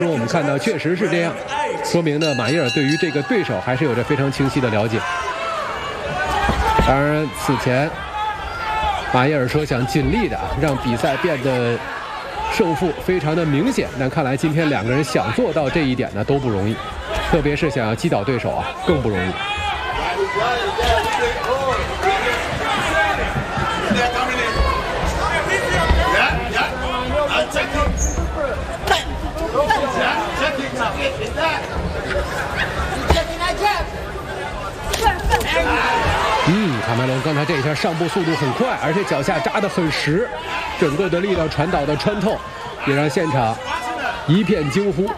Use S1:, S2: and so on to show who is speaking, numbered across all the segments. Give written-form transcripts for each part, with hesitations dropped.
S1: 我们看到确实是这样，说明呢马伊尔对于这个对手还是有着非常清晰的了解。当然，此前马伊尔说想尽力的让比赛变得胜负非常的明显，但看来今天两个人想做到这一点呢都不容易，特别是想要击倒对手啊更不容易。卡梅隆刚才这一下上步速度很快，而且脚下扎得很实，整个的力量传导的穿透，也让现场一片惊呼。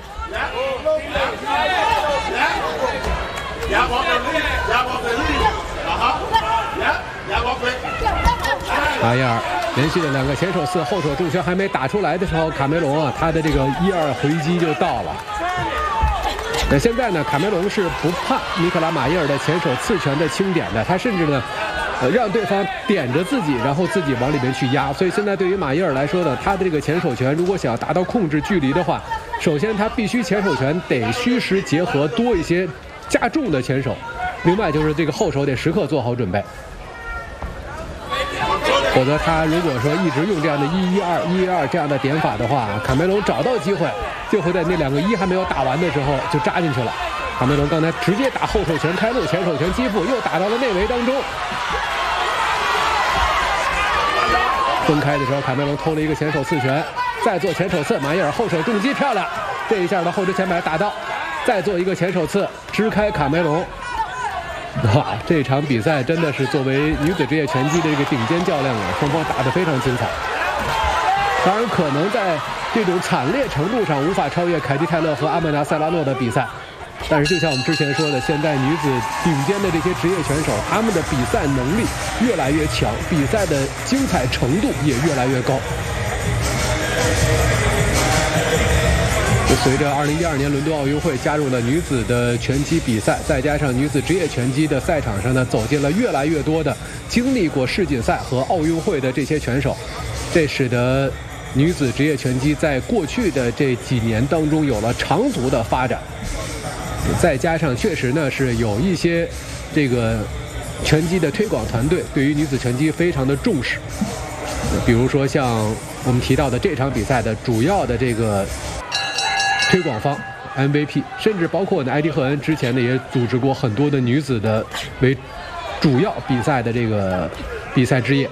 S1: 马伊尔连续的2个前手刺后手重拳还没打出来的时候，卡梅隆啊他的这个1-2回击就到了。那现在呢，卡梅隆是不怕尼克拉马伊尔的前手刺拳的轻点的，他甚至呢，让对方点着自己，然后自己往里面去压。所以现在对于马伊尔来说呢，他的这个前手拳如果想要达到控制距离的话，首先他必须前手拳得虚实结合，多一些加重的前手，另外就是这个后手得时刻做好准备。否则他如果说一直用这样的1-1-2这样的点法的话，卡梅隆找到机会就会在那2个1还没有打完的时候就扎进去了。卡梅隆刚才直接打后手拳开路，前手拳击腹，又打到了内围当中。分开的时候，卡梅隆偷了一个前手刺拳，再做前手刺，马伊尔后手重击漂亮，这一下的后肢前摆打到，再做一个前手刺，支开卡梅隆。哇，这场比赛真的是作为女子职业拳击的这个顶尖较量啊，双方打得非常精彩。当然，可能在这种惨烈程度上无法超越凯蒂泰勒和阿曼达塞拉诺的比赛，但是就像我们之前说的，现在女子顶尖的这些职业拳手，她们的比赛能力越来越强，比赛的精彩程度也越来越高。随着2012年伦敦奥运会加入了女子的拳击比赛，再加上女子职业拳击的赛场上呢，走进了越来越多的经历过世锦赛和奥运会的这些拳手，这使得女子职业拳击在过去的这几年当中有了长足的发展。再加上确实呢是有一些这个拳击的推广团队对于女子拳击非常的重视，比如说像我们提到的这场比赛的主要的这个推广方 MVP， 甚至包括呢埃迪赫恩之前呢也组织过很多的女子的为主要比赛的这个比赛之夜。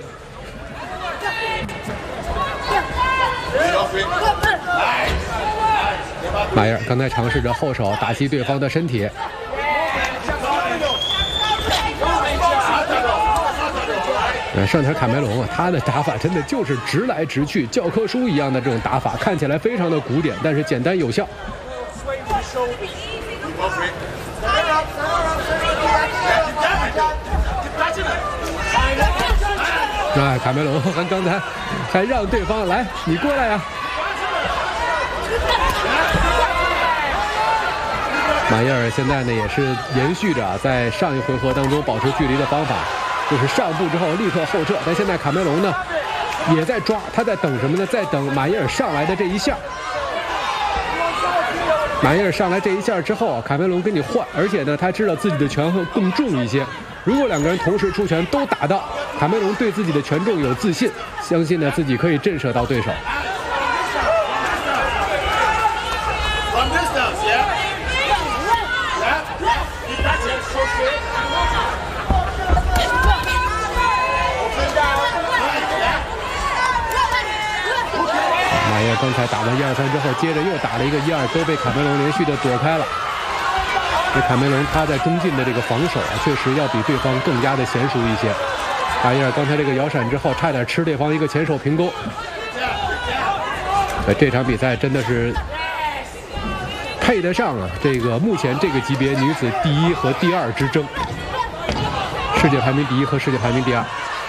S1: 马伊尔刚才尝试着后手打击对方的身体，上台卡梅隆啊，他的打法真的就是直来直去，教科书一样的这种打法，看起来非常的古典，但是简单有效。卡梅隆刚才还让对方来，你过来呀。马伊尔现在呢也是延续着在上一回合当中保持距离的方法，就是上步之后立刻后撤，但现在卡梅隆呢也在抓，他在等什么呢？在等马伊尔上来的这一下。马伊尔上来这一下之后啊，卡梅隆跟你换，而且呢他知道自己的拳会更重一些，如果2个人同时出拳都打到，卡梅隆对自己的拳重有自信，相信呢自己可以震慑到对手。刚才打完1-2-3之后，接着又打了一个1-2，都被卡梅隆连续的躲开了。这卡梅隆他在中近的这个防守啊，确实要比对方更加的娴熟一些。马伊尔刚才这个摇闪之后，差点吃对方一个前手平勾。这场比赛真的是配得上啊这个目前这个级别女子第1和第2之争，世界排名第1和世界排名第2。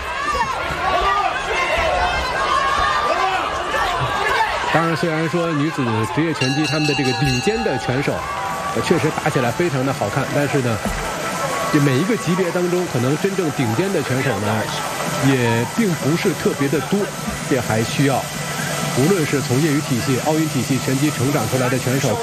S1: 当然，虽然说女子职业拳击他们的这个顶尖的拳手，确实打起来非常的好看，但是呢，这每一个级别当中，可能真正顶尖的拳手呢，也并不是特别的多，这还需要无论是从业余体系、奥运体系拳击成长出来的拳手。